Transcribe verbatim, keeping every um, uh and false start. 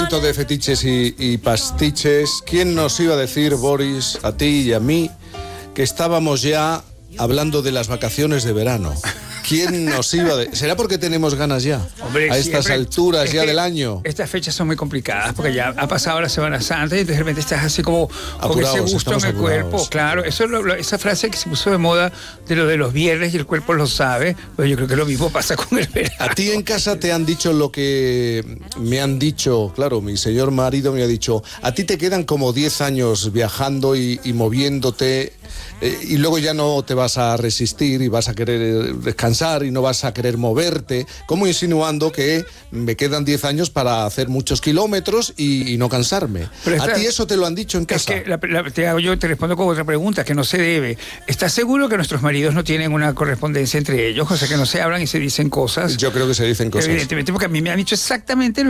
momento de fetiches y, y pastiches. ¿Quién nos iba a decir, Boris, a ti y a mí, que estábamos ya hablando de las vacaciones de verano? ¿Quién nos iba a decir? ¿Será porque tenemos ganas ya? Hombre, a estas siempre, alturas es ya que del año. Estas fechas son muy complicadas porque ya ha pasado la Semana Santa y de repente estás así como Apurados, con ese gusto en el apurados. cuerpo. Claro, eso es lo, lo, esa frase que se puso de moda de lo de los viernes y el cuerpo lo sabe. Pues yo creo que lo mismo pasa con el verano. ¿A ti en casa te han dicho lo que me han dicho? Claro, mi señor marido me ha dicho, a ti te quedan como diez años viajando y, y moviéndote, eh, y luego ya no te vas a resistir y vas a querer descansar y no vas a querer moverte, como insinuando que me quedan diez años para hacer muchos kilómetros y, y no cansarme. Pero ¿A esta- ti eso te lo han dicho en casa? Es que la, la, te hago yo, te respondo con otra pregunta, que no se debe. ¿Estás seguro que nuestros maridos no tienen una correspondencia entre ellos? O sea, que no se hablan y se dicen cosas. Yo creo que se dicen cosas. Evidentemente, porque a mí me han dicho exactamente lo